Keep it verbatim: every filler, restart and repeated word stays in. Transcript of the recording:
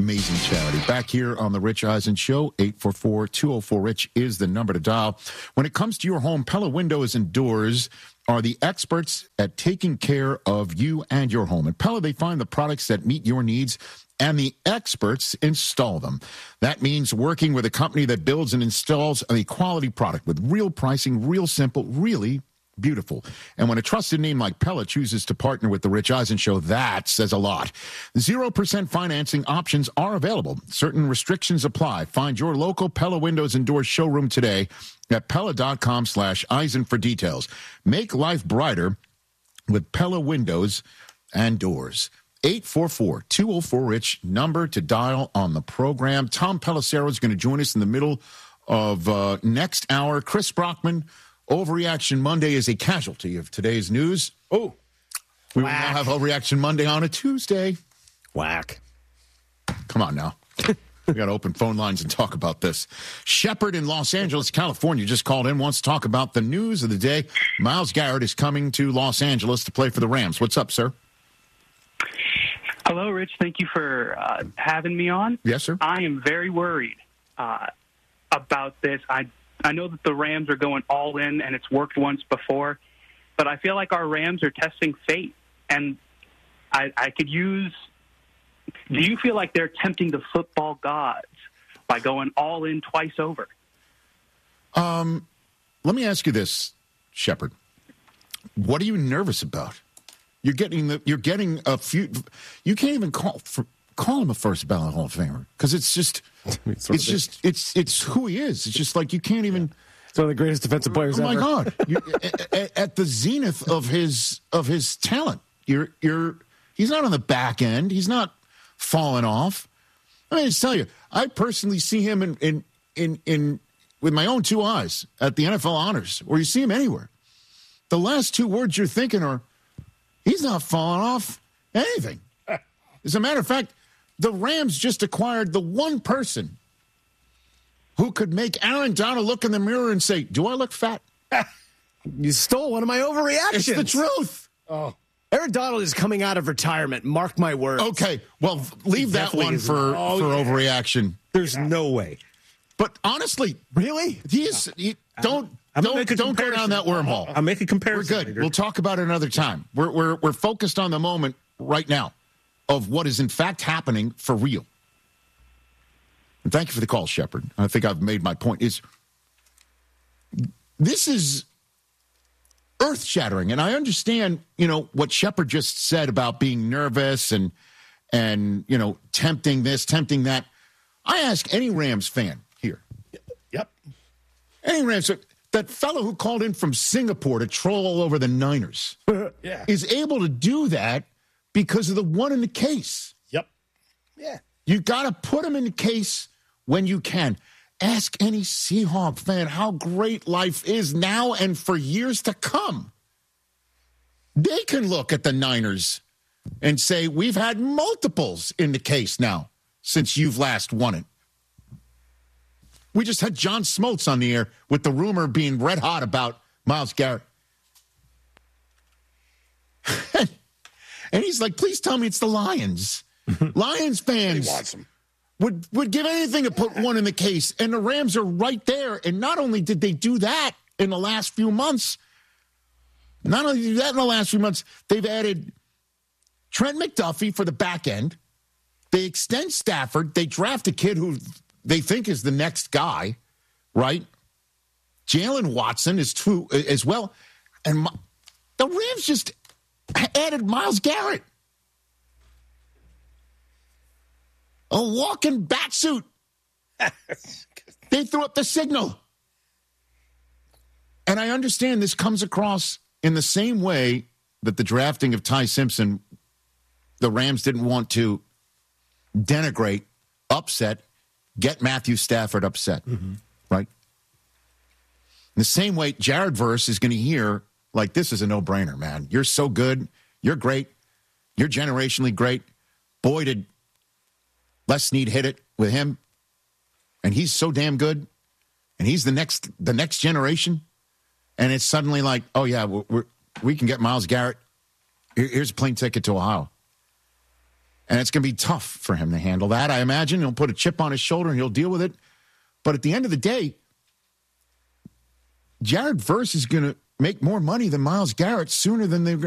Amazing charity. Back here on the Rich Eisen Show, eight four four, two oh four, RICH is the number to dial. When it comes to your home, Pella Windows and Doors are the experts at taking care of you and your home. At Pella, they find the products that meet your needs, and the experts install them. That means working with a company that builds and installs a quality product with real pricing, real simple, really beautiful. And when a trusted name like Pella chooses to partner with the Rich Eisen Show, that says a lot. zero percent financing options are available. Certain restrictions apply. Find your local Pella Windows and Doors showroom today at Pella.com slash Eisen for details. Make life brighter with Pella Windows and Doors. eight four four, two oh four, RICH, number to dial on the program. Tom Pelissero is going to join us in the middle of uh, next hour. Chris Brockman, Overreaction Monday is a casualty of today's news. Oh, we will now have Overreaction Monday on a Tuesday. Whack. Come on now. We got to open phone lines and talk about this. Shepard in Los Angeles, California, just called in, wants to talk about the news of the day. Myles Garrett is coming to Los Angeles to play for the Rams. What's up, sir? Hello, Rich. Thank you for uh, having me on. Yes, sir. I am very worried uh, about this. I I know that the Rams are going all in, and it's worked once before, but I feel like our Rams are testing fate, and I, I could use – do you feel like they're tempting the football gods by going all in twice over? Um, let me ask you this, Shepard. What are you nervous about? You're getting the you're getting a few. You can't even call for, call him a first ballot Hall of Famer because it's just it's, it's just it's it's who he is. It's just like you can't even. It's one of the greatest defensive players oh ever. Oh my God! you, at, at the zenith of his of his talent, you're you're he's not on the back end. He's not falling off. I mean, I just tell you, I personally see him in in in in with my own two eyes at the N F L honors, or you see him anywhere. The last two words you're thinking are. He's not falling off anything. As a matter of fact, the Rams just acquired the one person who could make Aaron Donald look in the mirror and say, do I look fat? You stole one of my overreactions. It's the truth. Oh. Aaron Donald is coming out of retirement. Mark my words. Okay, well, leave that one for, oh, for yeah. overreaction. There's no way. But honestly, really? He's, he, don't... I'm don't don't go down that wormhole. I'll make a comparison. We're good. Later. We'll talk about it another time. We're we're we're focused on the moment right now of what is in fact happening for real. And thank you for the call, Shepard. I think I've made my point. Is this is earth-shattering, and I understand, you know, what Shepard just said about being nervous and and you know tempting this, tempting that. I ask any Rams fan here. Yep. Any Rams fan. That fellow who called in from Singapore to troll all over the Niners yeah. is able to do that because of the one in the case. Yep. Yeah. You got to put him in the case when you can. Ask any Seahawk fan how great life is now and for years to come. They can look at the Niners and say, we've had multiples in the case now since you've last won it. We just had John Smoltz on the air with the rumor being red hot about Myles Garrett. And he's like, please tell me it's the Lions. Lions fans He wants him. would, would give anything to put one in the case. And the Rams are right there. And not only did they do that in the last few months, not only did they do that in the last few months, they've added Trent McDuffie for the back end. They extend Stafford. They draft a kid who they think is the next guy, right? Jalen Watson is true as well. And my, the Rams just added Myles Garrett. A walking bat suit. They threw up the signal. And I understand this comes across in the same way that the drafting of Ty Simpson, the Rams didn't want to denigrate, upset, get Matthew Stafford upset, mm-hmm. right? In the same way, Jared Verse is going to hear, like, this is a no-brainer, man. You're so good. You're great. You're generationally great. Boy, did Les Snead hit it with him. And he's so damn good. And he's the next the next generation. And it's suddenly like, oh, yeah, we're, we're, we can get Myles Garrett. Here, here's a plane ticket to Ohio. And it's going to be tough for him to handle that. I imagine he'll put a chip on his shoulder and he'll deal with it. But at the end of the day, Jared Verse is going to make more money than Myles Garrett sooner than they're